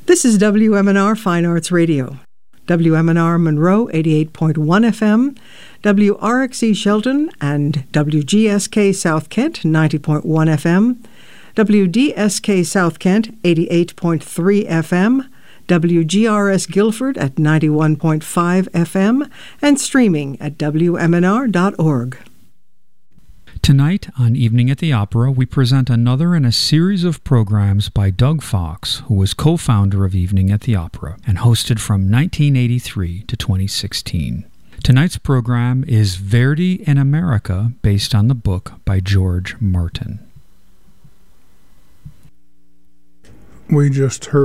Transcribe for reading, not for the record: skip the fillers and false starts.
This is WMNR Fine Arts Radio. WMNR Monroe 88.1 FM, WRXE Shelton and WGSK South Kent 90.1 FM, WDSK South Kent 88.3 FM, WGRS Guilford at 91.5 FM, and streaming at WMNR.org. Tonight on Evening at the Opera, we present another in a series of programs by Doug Fox, who was co-founder of Evening at the Opera and hosted from 1983 to 2016. Tonight's program is Verdi in America, based on the book by George Martin. We just heard